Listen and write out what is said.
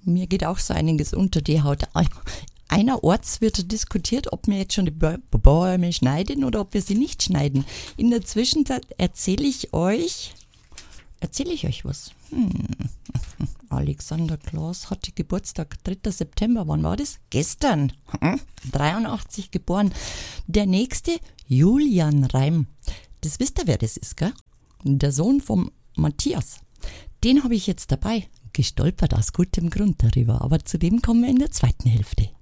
mir geht auch so einiges unter die Haut. Einerorts wird diskutiert, ob wir jetzt schon die Bäume schneiden oder ob wir sie nicht schneiden. In der Zwischenzeit erzähle ich euch was. Alexander Klaas hatte Geburtstag, 3. September. Wann war das? Gestern. 83 geboren. Der nächste, Julian Reim. Das wisst ihr, wer das ist, gell? Der Sohn vom Matthias. Den habe ich jetzt dabei. Gestolpert aus gutem Grund darüber. Aber zu dem kommen wir in der zweiten Hälfte.